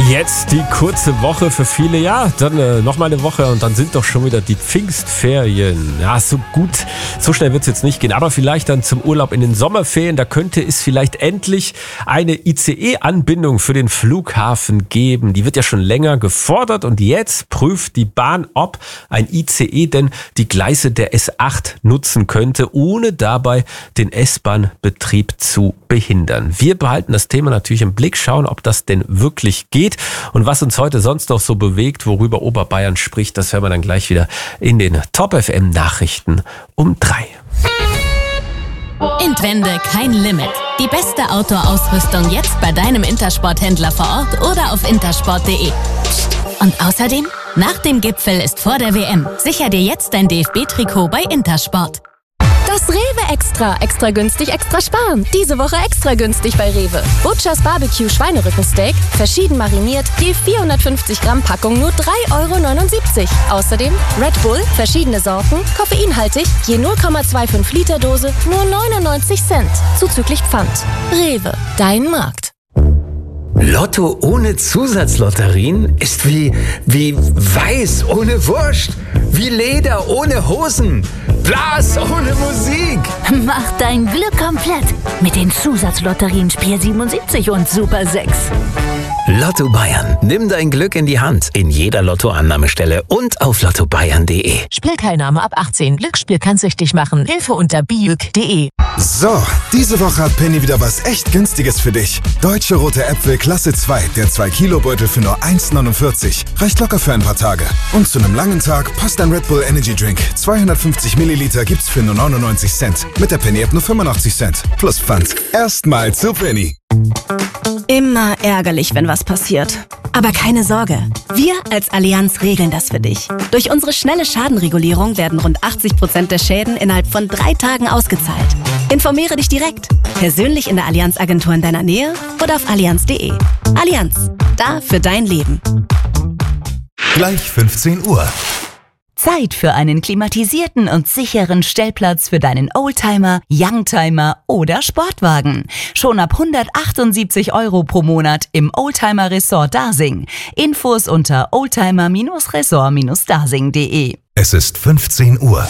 Jetzt die kurze Woche für viele, ja, dann nochmal eine Woche und dann sind doch schon wieder die Pfingstferien. Ja, so gut, so schnell wird es jetzt nicht gehen, aber vielleicht dann zum Urlaub in den Sommerferien, da könnte es vielleicht endlich eine ICE-Anbindung für den Flughafen geben. Die wird ja schon länger gefordert und jetzt prüft die Bahn, ob ein ICE denn die Gleise der S8 nutzen könnte, ohne dabei den S-Bahn-Betrieb zu behindern. Wir behalten das Thema natürlich im Blick, schauen, ob das denn wirklich geht. Und was uns heute sonst noch so bewegt, worüber Oberbayern spricht, das hören wir dann gleich wieder in den Top FM Nachrichten um 3. Intwende kein Limit. Die beste Outdoor-Ausrüstung jetzt bei deinem Intersport-Händler vor Ort oder auf intersport.de. Und außerdem, nach dem Gipfel ist vor der WM. Sicher dir jetzt dein DFB-Trikot bei Intersport. Das Rewe Extra. Extra günstig, extra sparen. Diese Woche extra günstig bei Rewe. Butchers Barbecue Schweinerückensteak, verschieden mariniert, je 450 Gramm Packung nur 3,79 €. Außerdem Red Bull, verschiedene Sorten, koffeinhaltig, je 0,25 Liter Dose, nur 99 Cent. Zuzüglich Pfand. Rewe, dein Markt. Lotto ohne Zusatzlotterien ist wie Weiß ohne Wurst, wie Leder ohne Hosen, Blas ohne Musik. Mach dein Glück komplett mit den Zusatzlotterien Spiel 77 und Super 6. Lotto Bayern. Nimm dein Glück in die Hand. In jeder Lottoannahmestelle und auf lottobayern.de. Spielteilnahme ab 18. Glücksspiel kann süchtig machen. Hilfe unter biüg.de. So, diese Woche hat Penny wieder was echt Günstiges für dich. Deutsche rote Äpfel Klasse 2, der 2-Kilo-Beutel für nur 1,49. Reicht locker für ein paar Tage. Und zu einem langen Tag passt ein Red Bull Energy Drink. 250 Milliliter gibt's für nur 99 Cent. Mit der Penny-App nur 85 Cent. Plus Pfand. Erstmal zu Penny. Immer ärgerlich, wenn was passiert. Aber keine Sorge, wir als Allianz regeln das für dich. Durch unsere schnelle Schadenregulierung werden rund 80% der Schäden innerhalb von 3 Tagen ausgezahlt. Informiere dich direkt, persönlich in der Allianz-Agentur in deiner Nähe oder auf allianz.de. Allianz, da für dein Leben. Gleich 15 Uhr. Zeit für einen klimatisierten und sicheren Stellplatz für deinen Oldtimer, Youngtimer oder Sportwagen. Schon ab 178 € pro Monat im Oldtimer Resort Dasing. Infos unter oldtimer-resort-dasing.de. Es ist 15 Uhr.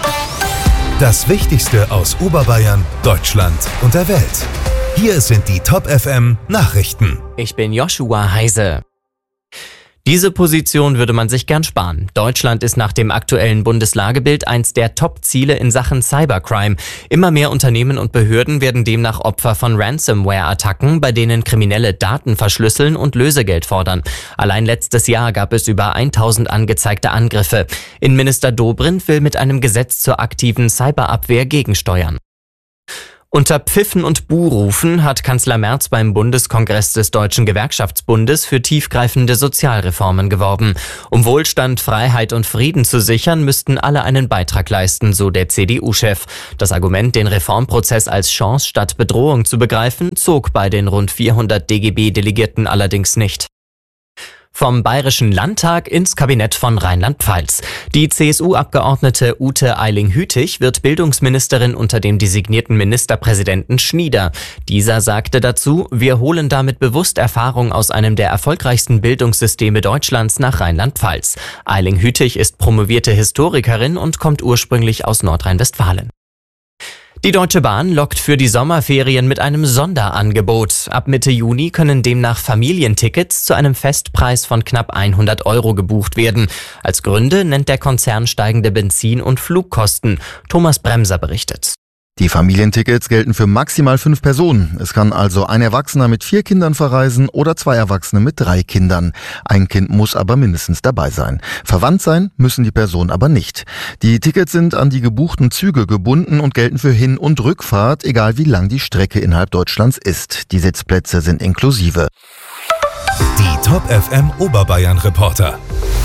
Das Wichtigste aus Oberbayern, Deutschland und der Welt. Hier sind die Top FM Nachrichten. Ich bin Joshua Heise. Diese Position würde man sich gern sparen. Deutschland ist nach dem aktuellen Bundeslagebild eins der Top-Ziele in Sachen Cybercrime. Immer mehr Unternehmen und Behörden werden demnach Opfer von Ransomware-Attacken, bei denen Kriminelle Daten verschlüsseln und Lösegeld fordern. Allein letztes Jahr gab es über 1000 angezeigte Angriffe. Innenminister Dobrindt will mit einem Gesetz zur aktiven Cyberabwehr gegensteuern. Unter Pfiffen und Buhrufen hat Kanzler Merz beim Bundeskongress des Deutschen Gewerkschaftsbundes für tiefgreifende Sozialreformen geworben. Um Wohlstand, Freiheit und Frieden zu sichern, müssten alle einen Beitrag leisten, so der CDU-Chef. Das Argument, den Reformprozess als Chance statt Bedrohung zu begreifen, zog bei den rund 400 DGB-Delegierten allerdings nicht. Vom Bayerischen Landtag ins Kabinett von Rheinland-Pfalz. Die CSU-Abgeordnete Ute Eiling-Hütig wird Bildungsministerin unter dem designierten Ministerpräsidenten Schnieder. Dieser sagte dazu, wir holen damit bewusst Erfahrung aus einem der erfolgreichsten Bildungssysteme Deutschlands nach Rheinland-Pfalz. Eiling-Hütig ist promovierte Historikerin und kommt ursprünglich aus Nordrhein-Westfalen. Die Deutsche Bahn lockt für die Sommerferien mit einem Sonderangebot. Ab Mitte Juni können demnach Familientickets zu einem Festpreis von knapp 100 € gebucht werden. Als Gründe nennt der Konzern steigende Benzin- und Flugkosten. Thomas Bremser berichtet. Die Familientickets gelten für maximal 5 Personen. Es kann also ein Erwachsener mit 4 Kindern verreisen oder 2 Erwachsene mit 3 Kindern. Ein Kind muss aber mindestens dabei sein. Verwandt sein müssen die Personen aber nicht. Die Tickets sind an die gebuchten Züge gebunden und gelten für Hin- und Rückfahrt, egal wie lang die Strecke innerhalb Deutschlands ist. Die Sitzplätze sind inklusive. Die Top FM Oberbayern Reporter.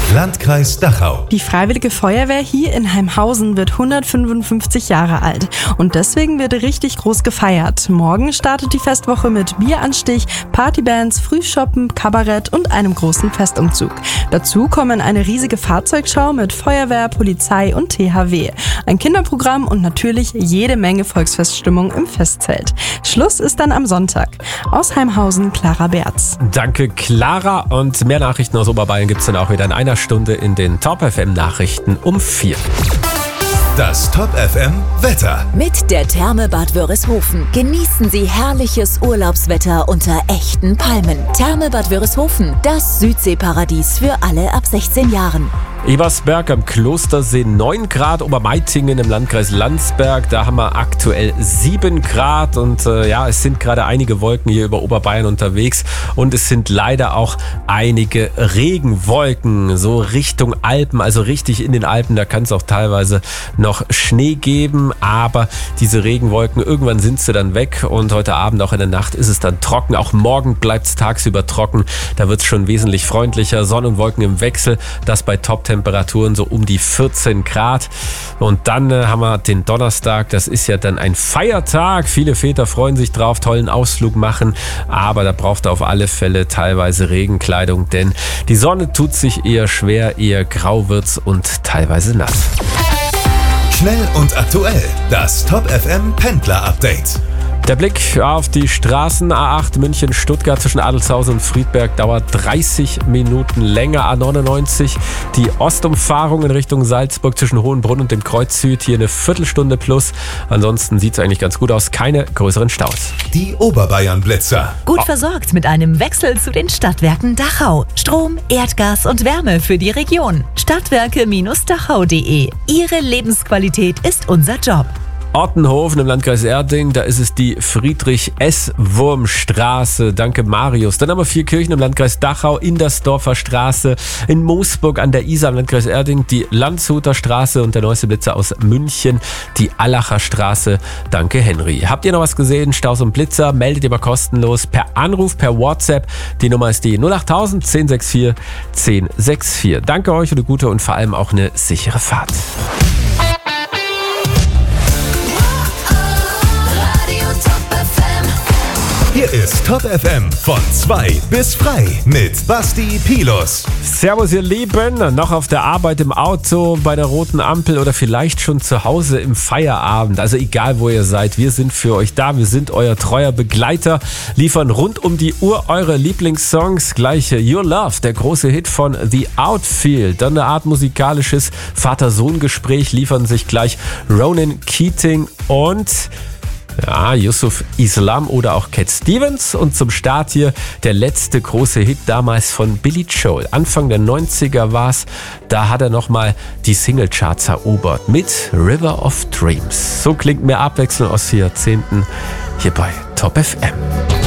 Landkreis Dachau. Die Freiwillige Feuerwehr hier in Heimhausen wird 155 Jahre alt und deswegen wird richtig groß gefeiert. Morgen startet die Festwoche mit Bieranstich, Partybands, Frühshoppen, Kabarett und einem großen Festumzug. Dazu kommen eine riesige Fahrzeugschau mit Feuerwehr, Polizei und THW, ein Kinderprogramm und natürlich jede Menge Volksfeststimmung im Festzelt. Schluss ist dann am Sonntag. Aus Heimhausen, Clara Berz. Danke, Clara. Und mehr Nachrichten aus Oberbayern gibt es dann auch wieder in einer Stunde in den Top FM Nachrichten um 4. Das Top FM Wetter. Mit der Therme Bad Wörishofen genießen Sie herrliches Urlaubswetter unter echten Palmen. Therme Bad Wörishofen, das Südseeparadies für alle ab 16 Jahren. Ebersberg am Klostersee 9 Grad, Obermeitingen im Landkreis Landsberg, da haben wir aktuell 7 Grad und es sind gerade einige Wolken hier über Oberbayern unterwegs und es sind leider auch einige Regenwolken, so Richtung Alpen, also richtig in den Alpen, da kann es auch teilweise noch Schnee geben, aber diese Regenwolken, irgendwann sind sie dann weg und heute Abend, auch in der Nacht, ist es dann trocken, auch morgen bleibt es tagsüber trocken, da wird es schon wesentlich freundlicher, Sonne und Wolken im Wechsel, das bei Top-Temperaturen so um die 14 Grad. Und dann haben wir den Donnerstag, das ist ja dann ein Feiertag. Viele Väter freuen sich drauf, tollen Ausflug machen, aber da braucht er auf alle Fälle teilweise Regenkleidung, denn die Sonne tut sich eher schwer, eher grau wird's und teilweise nass. Schnell und aktuell, das Top FM Pendler Update. Der Blick auf die Straßen A8 München-Stuttgart zwischen Adelshausen und Friedberg dauert 30 Minuten länger. A99 die Ostumfahrung in Richtung Salzburg zwischen Hohenbrunn und dem Kreuz Süd hier eine Viertelstunde plus. Ansonsten sieht es eigentlich ganz gut aus, keine größeren Staus. Die Oberbayern-Blitzer. Gut versorgt mit einem Wechsel zu den Stadtwerken Dachau. Strom, Erdgas und Wärme für die Region. Stadtwerke-dachau.de. Ihre Lebensqualität ist unser Job. Ottenhofen im Landkreis Erding, da ist es die Friedrich-S-Wurm-Straße. Danke, Marius. Dann haben wir Vierkirchen im Landkreis Dachau, Indersdorfer Straße, in Moosburg an der Isar im Landkreis Erding, die Landshuter Straße und der neueste Blitzer aus München, die Allacher Straße. Danke, Henry. Habt ihr noch was gesehen? Staus und Blitzer, meldet ihr mal kostenlos per Anruf, per WhatsApp. Die Nummer ist die 08000 1064 1064. Danke euch und eine gute und vor allem auch eine sichere Fahrt. Hier ist Top FM von 2 bis frei mit Basti Pilus. Servus ihr Lieben, noch auf der Arbeit, im Auto, bei der roten Ampel oder vielleicht schon zu Hause im Feierabend. Also egal wo ihr seid, wir sind für euch da, wir sind euer treuer Begleiter, liefern rund um die Uhr eure Lieblingssongs. Gleich Your Love, der große Hit von The Outfield. Dann eine Art musikalisches Vater-Sohn-Gespräch liefern sich gleich Ronan Keating und Yusuf Islam oder auch Cat Stevens. Und zum Start hier der letzte große Hit damals von Billy Joel. Anfang der 90er war's. Da hat er nochmal die Singlecharts erobert mit River of Dreams. So klingt mehr Abwechslung aus 4 Jahrzehnten hier bei Top FM.